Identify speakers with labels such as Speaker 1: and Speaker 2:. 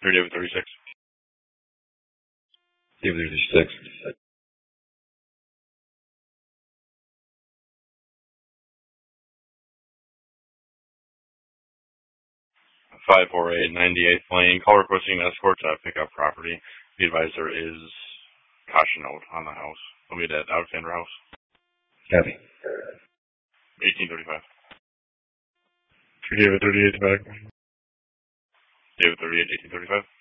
Speaker 1: David 36.
Speaker 2: David 36.
Speaker 1: 548 98th Lane. Call requesting an escort to pick up property. The advisor is caution note on the house. Will be at Alexander House.
Speaker 2: Copy.
Speaker 1: 1835.
Speaker 3: David 38 back.
Speaker 1: David 38, 1835.